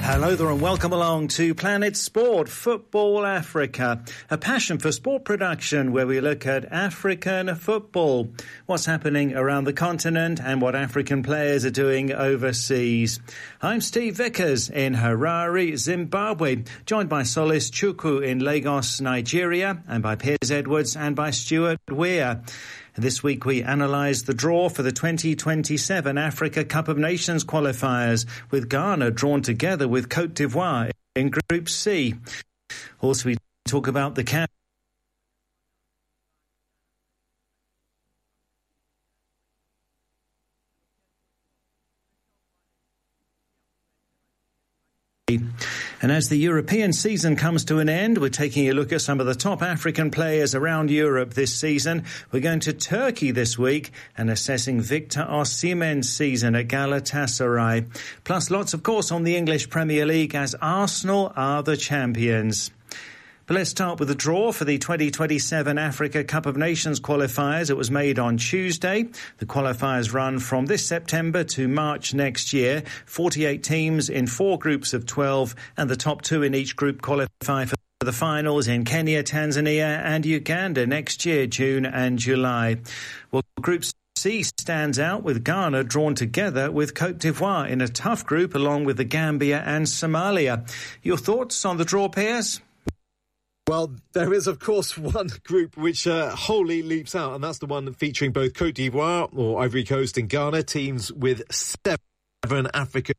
Hello there and welcome along to Planet Sport, Football Africa, a passion for sport production where we look at African football, what's happening around the continent and what African players are doing overseas. I'm Steve Vickers in Harare, Zimbabwe, joined by Solis Chukwu in Lagos, Nigeria, and by Piers Edwards and by Stuart Weir. This week we analyse the draw for the 2027 Africa Cup of Nations qualifiers, with Ghana drawn together with Côte d'Ivoire in Group C. Also we talk about the camp. And as the European season comes to an end, we're taking a look at some of the top African players around Europe this season. We're going to Turkey this week and assessing Victor Osimhen's season at Galatasaray. Plus lots, of course, on the English Premier League as Arsenal are the champions. But let's start with the draw for the 2027 Africa Cup of Nations qualifiers. It was made on Tuesday. The qualifiers run from this September to March next year. 48 teams in 4 groups of 12, and the top 2 in each group qualify for the finals in Kenya, Tanzania and Uganda next year, June and July. Well, Group C stands out with Ghana drawn together with Côte d'Ivoire in a tough group along with the Gambia and Somalia. Your thoughts on the draw, Piers? Well, there is, of course, one group which wholly leaps out, and that's the one featuring both Côte d'Ivoire, or Ivory Coast, and Ghana, teams with 7 African.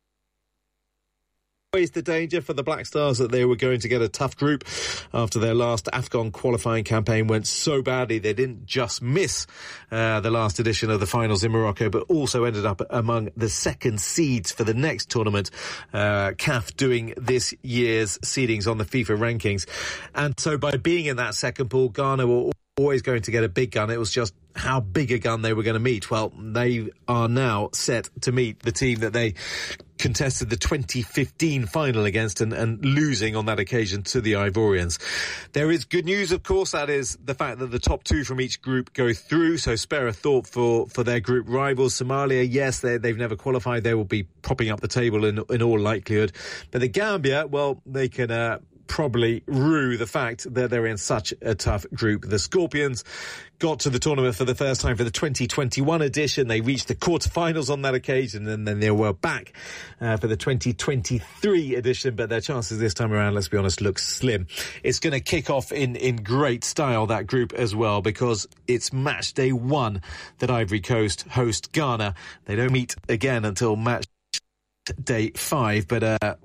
Always the danger for the Black Stars that they were going to get a tough group after their last AFCON qualifying campaign went so badly. They didn't just miss the last edition of the finals in Morocco, but also ended up among the second seeds for the next tournament. CAF doing this year's seedings on the FIFA rankings. And so by being in that second pool, Ghana were always going to get a big gun. It was just how big a gun they were going to meet. Well, they are now set to meet the team that they contested the 2015 final against and losing on that occasion to the Ivorians. There is good news, of course, that is the fact that the top 2 from each group go through, so spare a thought for their group rivals. Somalia, yes, they've never qualified. They will be propping up the table in all likelihood. But the Gambia, well, they can probably rue the fact that they're in such a tough group. The Scorpions got to the tournament for the first time for the 2021 edition. They reached the quarterfinals on that occasion, and then they were back for the 2023 edition. But their chances this time around, let's be honest, look slim. It's going to kick off in great style, that group as well, because it's match day 1 that Ivory Coast host Ghana. They don't meet again until match day 5, but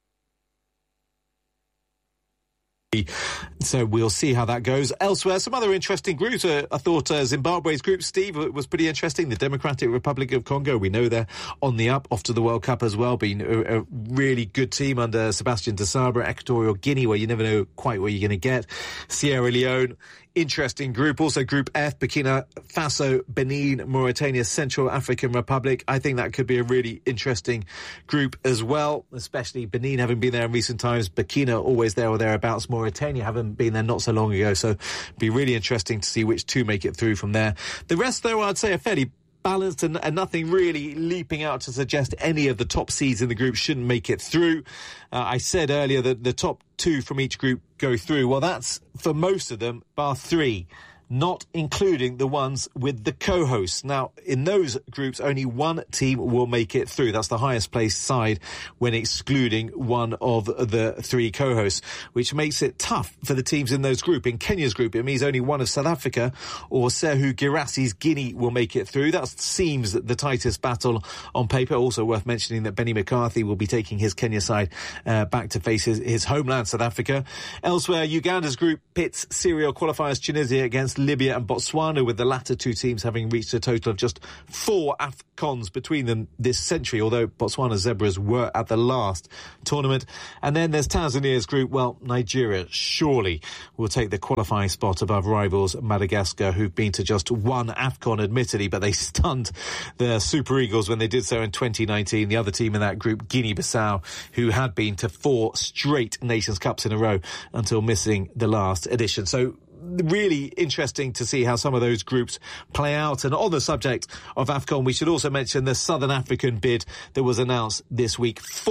so we'll see how that goes. Elsewhere, some other interesting groups. I thought Zimbabwe's group, Steve, was pretty interesting. The Democratic Republic of Congo, we know they're on the up, off to the World Cup as well, being a really good team under Sebastian Desabre. Equatorial Guinea, where you never know quite what you're going to get. Sierra Leone, interesting group. Also Group F, Burkina Faso, Benin, Mauritania, Central African Republic. I think that could be a really interesting group as well, especially Benin having been there in recent times. Burkina always there or thereabouts. Mauritania haven't been there not so long ago, so it'd be really interesting to see which 2 make it through from there. The rest, though, I'd say are fairly balanced and nothing really leaping out to suggest any of the top seeds in the group shouldn't make it through. I said earlier that the top 2 from each group go through. Well, that's for most of them, bar 3. Not including the ones with the co-hosts. Now, in those groups, only 1 team will make it through. That's the highest placed side when excluding one of the 3 co-hosts, which makes it tough for the teams in those groups. In Kenya's group, it means only one of South Africa or Serhou Guirassy's Guinea will make it through. That seems the tightest battle on paper. Also worth mentioning that Benny McCarthy will be taking his Kenya side back to face his homeland, South Africa. Elsewhere, Uganda's group pits serial qualifiers Tunisia against Libya and Botswana, with the latter 2 teams having reached a total of just 4 AFCONs between them this century, although Botswana Zebras were at the last tournament. And then there's Tanzania's group. Well, Nigeria surely will take the qualifying spot above rivals Madagascar, who've been to just 1 AFCON, admittedly, but they stunned the Super Eagles when they did so in 2019. The other team in that group, Guinea-Bissau, who had been to 4 straight Nations Cups in a row until missing the last edition. So really interesting to see how some of those groups play out. And on the subject of AFCON, we should also mention the Southern African bid that was announced this week. 4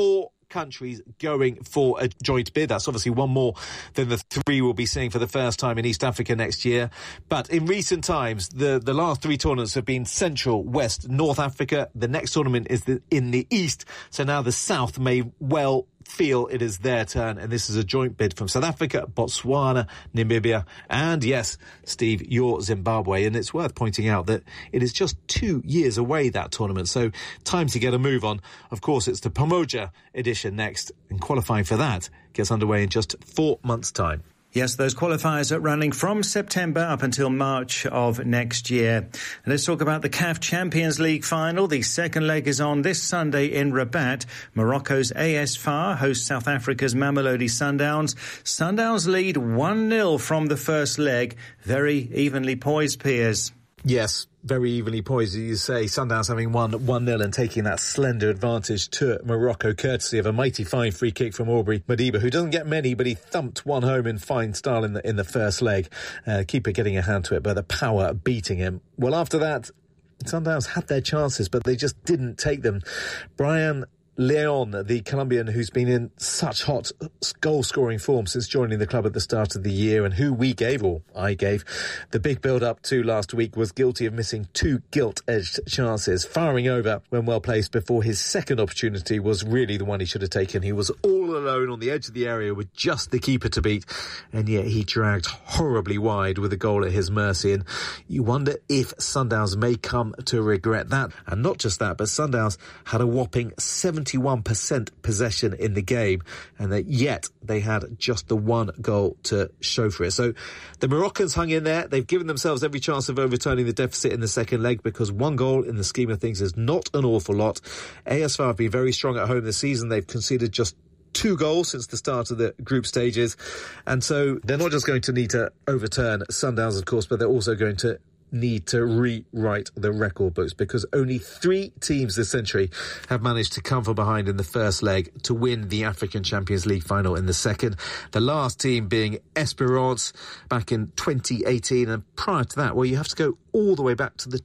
countries going for a joint bid. That's obviously one more than the 3 we'll be seeing for the first time in East Africa next year. But in recent times, the last 3 tournaments have been Central, West, North Africa. The next tournament is in the East. So now the South may well feel it is their turn, and this is a joint bid from South Africa, Botswana, Namibia, and yes, Steve, your Zimbabwe. And it's worth pointing out that it is just 2 years away, that tournament, so time to get a move on. Of course, it's the Pamoja edition next, and qualifying for that gets underway in just 4 months' time. Yes, those qualifiers are running from September up until March of next year. And let's talk about the CAF Champions League final. The second leg is on this Sunday in Rabat. Morocco's AS FAR hosts South Africa's Mamelodi Sundowns. Sundowns lead 1-0 from the first leg. Very evenly poised, Piers. Yes, very evenly poised, as you say. Sundowns having won 1-0 and taking that slender advantage to Morocco, courtesy of a mighty fine free kick from Aubrey Madiba, who doesn't get many, but he thumped one home in fine style in the first leg. Keeper getting a hand to it, but the power beating him. Well, after that, Sundowns had their chances, but they just didn't take them. Brian Leon, the Colombian who's been in such hot goal-scoring form since joining the club at the start of the year, and who I gave, the big build-up to last week, was guilty of missing 2 gilt-edged chances, firing over when well-placed before his second opportunity was really the one he should have taken. He was all alone on the edge of the area with just the keeper to beat, and yet he dragged horribly wide with a goal at his mercy. And you wonder if Sundowns may come to regret that. And not just that, but Sundowns had a whopping 71% possession in the game, and that yet they had just the 1 goal to show for it. So the Moroccans hung in there. They've given themselves every chance of overturning the deficit in the second leg, because 1 goal in the scheme of things is not an awful lot. AS FAR have been very strong at home this season. They've conceded just 2 goals since the start of the group stages, and so they're not just going to need to overturn Sundowns, of course, but they're also going to need to rewrite the record books, because only 3 teams this century have managed to come from behind in the first leg to win the African Champions League final in the second. The last team being Esperance back in 2018, and prior to that, well, you have to go all the way back to the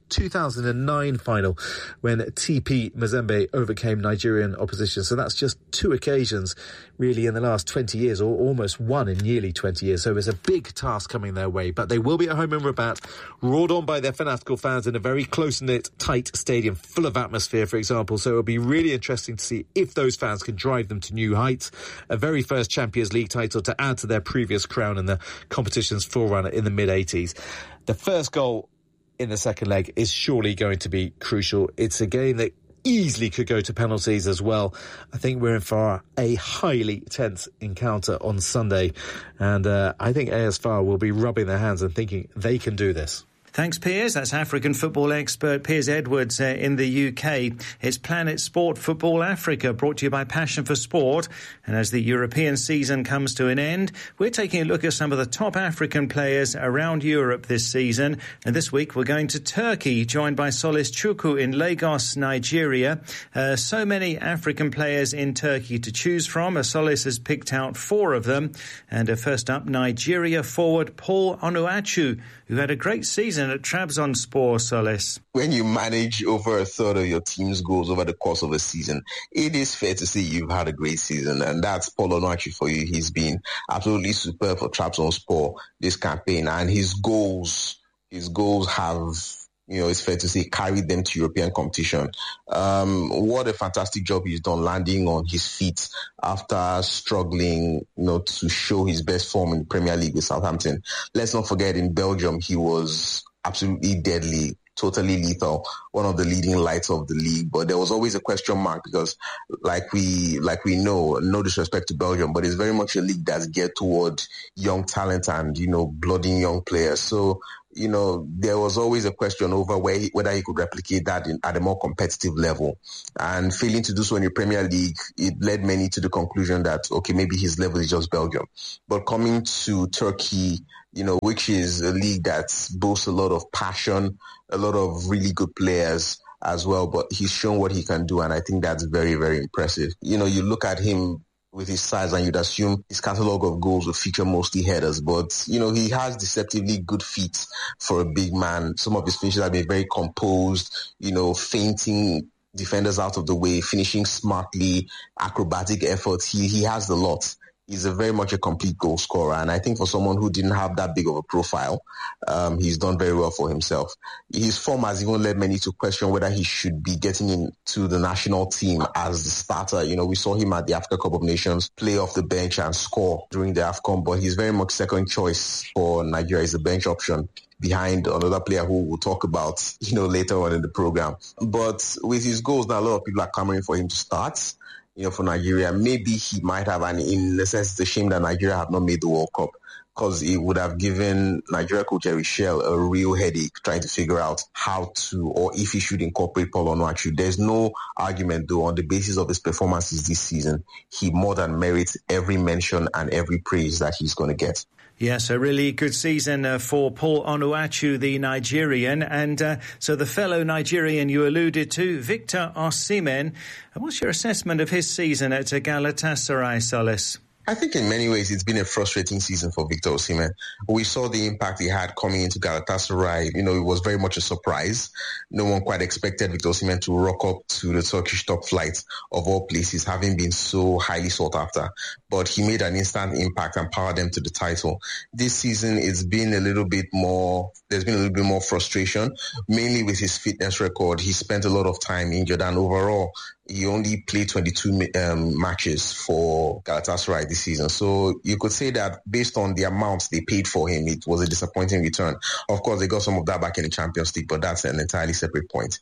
2009 final when TP Mazembe overcame Nigerian opposition. So that's just 2 occasions really in the last 20 years, or almost 1 in nearly 20 years. So it's a big task coming their way, but they will be at home in Rabat, roared on by their fanatical fans in a very close-knit, tight stadium full of atmosphere, for example. So it'll be really interesting to see if those fans can drive them to new heights. A very first Champions League title to add to their previous crown in the competition's forerunner in the mid-80s. The first goal in the second leg is surely going to be crucial. It's a game that easily could go to penalties as well. I think we're in for a highly tense encounter on Sunday, and I think AS FAR will be rubbing their hands and thinking they can do this. Thanks, Piers. That's African football expert Piers Edwards in the UK. It's Planet Sport Football Africa, brought to you by Passion for Sport. And as the European season comes to an end, we're taking a look at some of the top African players around Europe this season. And this week we're going to Turkey, joined by Solis Chukwu in Lagos, Nigeria. So many African players in Turkey to choose from. Solis has picked out 4 of them. And first up, Nigeria forward Paul Onuachu, who had a great season at Trabzonspor, Solis. When you manage over a third of your team's goals over the course of a season, it is fair to say you've had a great season, and that's Paul Onuachu for you. He's been absolutely superb for Trabzonspor this campaign, and his goals have, it's fair to say, carried them to European competition. What a fantastic job he's done landing on his feet after struggling, to show his best form in the Premier League with Southampton. Let's not forget, in Belgium, he was absolutely deadly, totally lethal, one of the leading lights of the league. But there was always a question mark because, like we know, no disrespect to Belgium, but it's very much a league that's geared toward young talent and, blooding young players. So, there was always a question over whether he could replicate that at a more competitive level. And failing to do so in the Premier League, it led many to the conclusion that, okay, maybe his level is just Belgium. But coming to Turkey, which is a league that boasts a lot of passion, a lot of really good players as well, but he's shown what he can do, and I think that's very, very impressive. You look at him with his size and you'd assume his catalogue of goals will feature mostly headers, but, he has deceptively good feet for a big man. Some of his finishes have been very composed, feinting defenders out of the way, finishing smartly, acrobatic efforts. He has the lot. He's very much a complete goal scorer. And I think for someone who didn't have that big of a profile, he's done very well for himself. His form has even led many to question whether he should be getting into the national team as the starter. You know, we saw him at the Africa Cup of Nations play off the bench and score during the AFCON, but he's very much second choice for Nigeria. He's a bench option behind another player who we'll talk about, later on in the program. But with his goals now, a lot of people are clamoring for him to start. For Nigeria, maybe he might have, and in a sense, it's a shame that Nigeria have not made the World Cup, because it would have given Nigeria coach Jerry Schell a real headache trying to figure out how to, or if he should incorporate Paul Onuachu. There's no argument, though, on the basis of his performances this season, he more than merits every mention and every praise that he's going to get. Yes, a really good season for Paul Onuachu, the Nigerian. And so the fellow Nigerian you alluded to, Victor Osimhen. What's your assessment of his season at Galatasaray, Solis? I think in many ways it's been a frustrating season for Victor Osimhen. We saw the impact he had coming into Galatasaray. It was very much a surprise. No one quite expected Victor Osimhen to rock up to the Turkish top flight of all places, having been so highly sought after. But he made an instant impact and powered them to the title. This season, there's been a little bit more frustration, mainly with his fitness record. He spent a lot of time injured, and overall, he only played 22 matches for Galatasaray this season. So you could say that based on the amounts they paid for him, it was a disappointing return. Of course, they got some of that back in the Champions League, but that's an entirely separate point.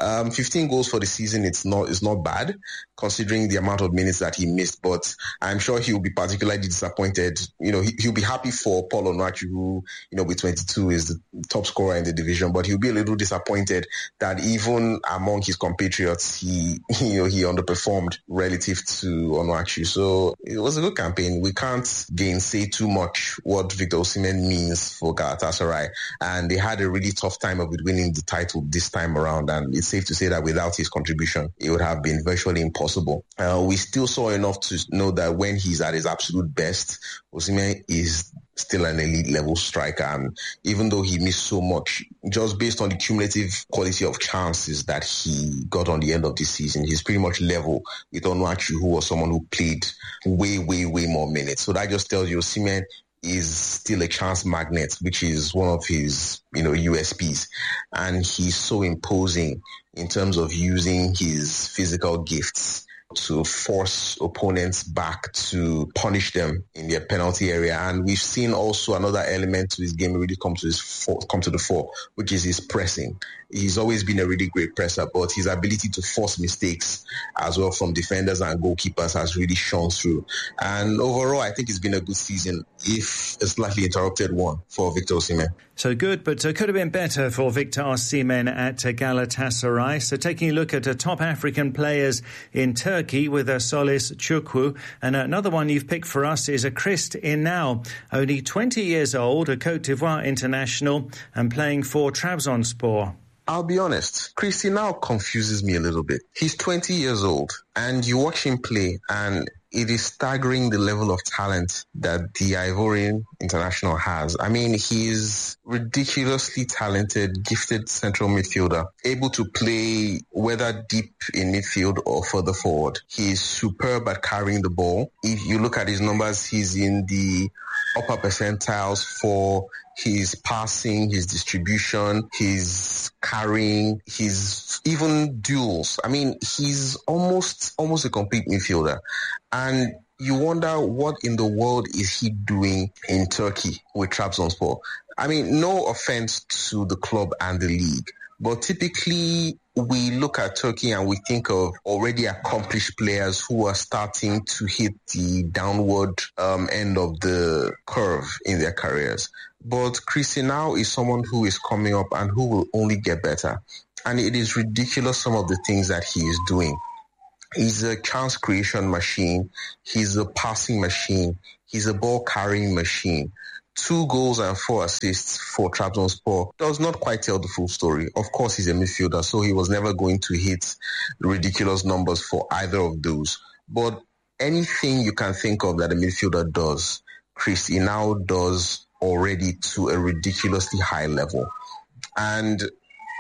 15 goals for the season, it's not bad, considering the amount of minutes that he missed. But I'm sure he will be particularly disappointed. He'll be happy for Paul Onuachu, who, with 22 is the top scorer in the division, but he'll be a little disappointed that even among his compatriots, he underperformed relative to Onuachu. So it was a good campaign. We can't gainsay too much what Victor Osimhen means for Galatasaray. And they had a really tough time of winning the title this time around. And it's safe to say that without his contribution, it would have been virtually impossible. We still saw enough to know that when he's at his absolute best, Osimhen is still an elite level striker. And even though he missed so much, just based on the cumulative quality of chances that he got on the end of this season, he's pretty much level with Onuachu, who was someone who played way, way, way more minutes. So that just tells you Osimhen is still a chance magnet, which is one of his, USPs. And he's so imposing in terms of using his physical gifts to force opponents back, to punish them in their penalty area. And we've seen also another element to his game really come to the fore, which is his pressing. He's always been a really great presser, but his ability to force mistakes as well from defenders and goalkeepers has really shone through. And overall, I think it's been a good season, if a slightly interrupted one, for Victor Osimhen. So good, but could have been better for Victor Osimhen at Galatasaray. So taking a look at top African players in Turkey with Solis Chukwu. And another one you've picked for us is Christ Inau, only 20 years old, a Côte d'Ivoire international and playing for Trabzonspor. I'll be honest, Christ Inau confuses me a little bit. He's 20 years old and you watch him play and it is staggering the level of talent that the Ivorian international has. I mean, he's ridiculously talented, gifted central midfielder, able to play whether deep in midfield or further forward. He's superb at carrying the ball. If you look at his numbers, he's in the upper percentiles for his passing, his distribution, his carrying, his even duels. I mean, he's almost a complete midfielder. And you wonder what in the world is he doing in Turkey with Trabzonspor. I mean, no offense to the club and the league, but typically we look at Turkey and we think of already accomplished players who are starting to hit the downward end of the curve in their careers. But Christ Inau is someone who is coming up and who will only get better. And it is ridiculous some of the things that he is doing. He's a chance creation machine. He's a passing machine. He's a ball carrying machine. 2 goals and 4 assists for Trabzonspor does not quite tell the full story. Of course, he's a midfielder, so he was never going to hit ridiculous numbers for either of those. But anything you can think of that a midfielder does, Christ Inau does already to a ridiculously high level. And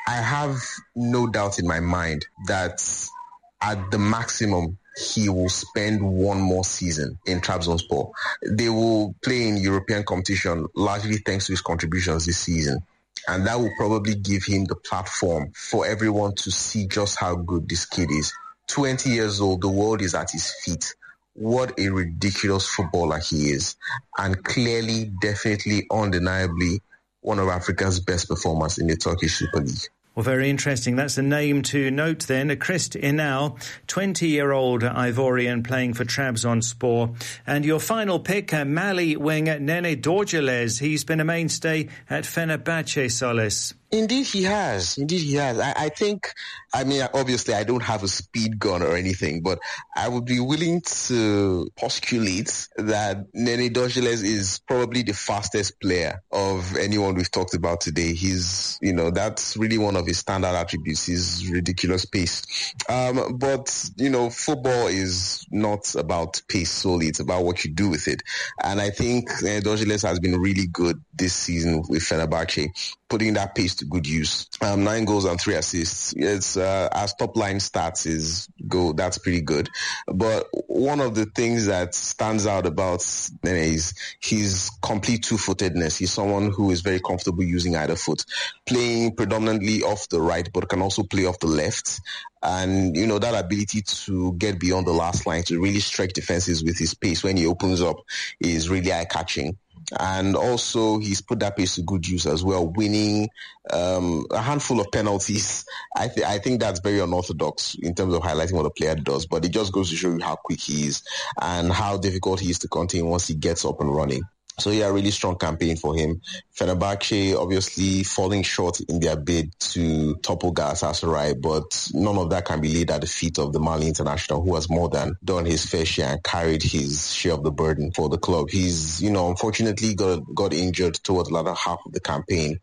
I have no doubt in my mind that at the maximum, he will spend one more season in Trabzonspor. They will play in European competition largely thanks to his contributions this season. And that will probably give him the platform for everyone to see just how good this kid is. 20 years old, the world is at his feet. What a ridiculous footballer he is. And clearly, definitely, undeniably, one of Africa's best performers in the Turkish Super League. Well, very interesting. That's a name to note then. Christ Inal, 20-year-old Ivorian playing for Trabzonspor. And your final pick, Mali winger Nene Dorjales. He's been a mainstay at Fenerbahce, Solis. Indeed, he has. I think, obviously I don't have a speed gun or anything, but I would be willing to postulate that Nene Dorjales is probably the fastest player of anyone we've talked about today. He's, that's really one of his standard attributes, his ridiculous pace. But football is not about pace solely. It's about what you do with it. And I think Nene Dorjales has been really good this season with Fenerbahce, putting that pace to good use. 9 goals and 3 assists. It's as top line stats that's pretty good. But one of the things that stands out about Nene is his complete two-footedness. He's someone who is very comfortable using either foot, playing predominantly off the right, but can also play off the left. And, that ability to get beyond the last line, to really stretch defenses with his pace when he opens up is really eye-catching. And also, he's put that pace to good use as well, winning a handful of penalties. I think that's very unorthodox in terms of highlighting what a player does, but it just goes to show you how quick he is and how difficult he is to contain once he gets up and running. So, yeah, really strong campaign for him. Fenerbahce obviously falling short in their bid to topple Galatasaray, but none of that can be laid at the feet of the Mali international, who has more than done his fair share and carried his share of the burden for the club. He's, unfortunately got injured towards the latter half of the campaign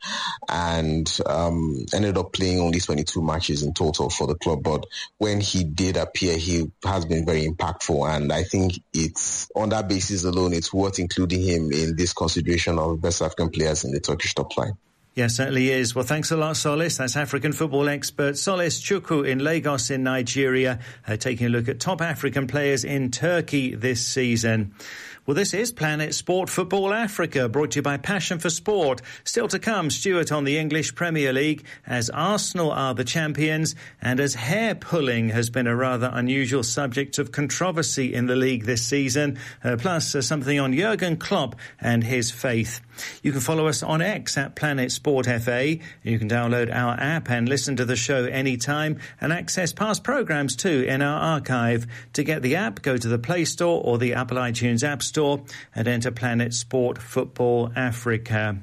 and ended up playing only 22 matches in total for the club. But when he did appear, he has been very impactful. And I think it's on that basis alone, it's worth including him in this consideration of best African players in the Turkish top line. Yeah, certainly is. Well, thanks a lot, Solis. That's African football expert Solis Chukwu in Lagos in Nigeria, taking a look at top African players in Turkey this season. Well, this is Planet Sport Football Africa, brought to you by Passion for Sport. Still to come, Stuart, on the English Premier League, as Arsenal are the champions and as hair-pulling has been a rather unusual subject of controversy in the league this season, plus something on Jurgen Klopp and his faith. You can follow us on X at Planet Sport FA. You can download our app and listen to the show anytime and access past programmes too in our archive. To get the app, go to the Play Store or the Apple iTunes App Store and enter Planet Sport Football Africa.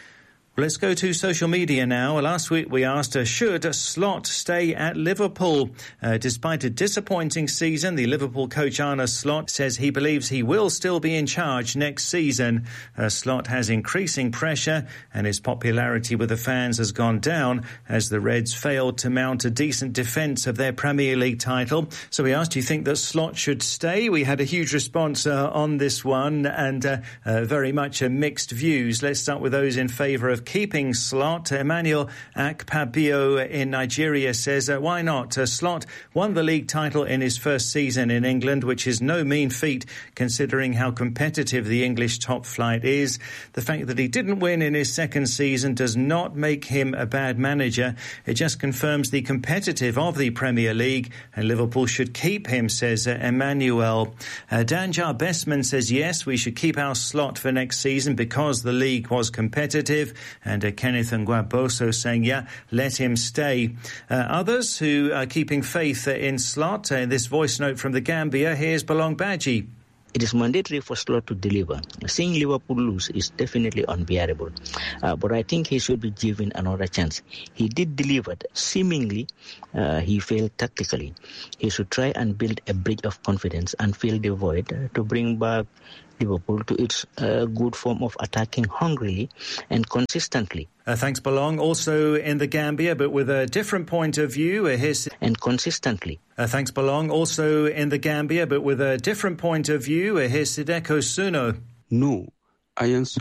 Let's go to social media now. Last week we asked, should Slot stay at Liverpool? Despite a disappointing season, the Liverpool coach Arne Slot says he believes he will still be in charge next season. Slot has increasing pressure and his popularity with the fans has gone down as the Reds failed to mount a decent defence of their Premier League title. So we asked, do you think that Slot should stay? We had a huge response on this one and very much mixed views. Let's start with those in favour of keeping Slot. Emmanuel Akpabio in Nigeria says, why not? Slot won the league title in his first season in England, which is no mean feat considering how competitive the English top flight is. The fact that he didn't win in his second season does not make him a bad manager. It just confirms the competitive of the Premier League, and Liverpool should keep him, says Emmanuel. Danjar Bestman says, yes, we should keep our Slot for next season because the league was competitive. And Kenneth Ngwaboso saying, yeah, let him stay. Others who are keeping faith in Slot, this voice note from the Gambia, here's Belong Badji. It is mandatory for Slot to deliver. Seeing Liverpool lose is definitely unbearable. But I think he should be given another chance. He did deliver. Seemingly, he failed tactically. He should try and build a bridge of confidence and fill the void to bring back Liverpool to its good form of attacking hungrily and consistently. Thanks, Belong. Also in the Gambia, but with a different point of view. And consistently. Thanks, Belong. Also in the Gambia, but with a different point of view. Here's Sideko Suno. No, I am